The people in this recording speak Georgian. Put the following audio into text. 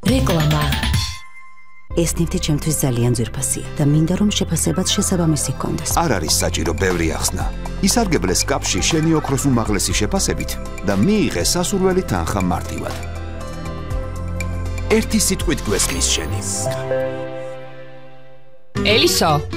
რეკლამა. ეს ნივთი ჩემთვის ძალიან ძვირფასია და მინდა რომ შეფასებაც შესაბამისი გქონდეს. არ არის საჭირო ბევრი ახსნა. ისარგებლეს კაფში შენი ოქროს უმაღლესი შეფასებით და მიიღე სასურველი თანხა მარტივად. ერთი სიტყვით გვესმის შენი. ელისო